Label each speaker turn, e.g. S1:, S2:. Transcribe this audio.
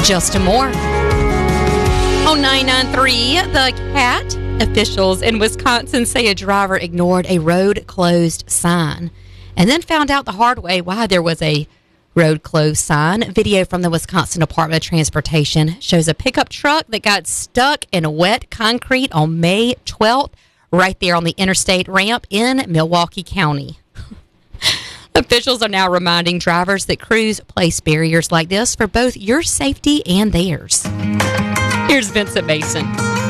S1: Just more. On 993, The Cat. Officials in Wisconsin say a driver ignored a road closed sign and then found out the hard way why there was a road closed sign. Video from the Wisconsin Department of Transportation shows a pickup truck that got stuck in wet concrete on May 12th, right there on the interstate ramp in Milwaukee County. Officials are now reminding drivers that crews place barriers like this for both your safety and theirs. Here's Vincent Mason.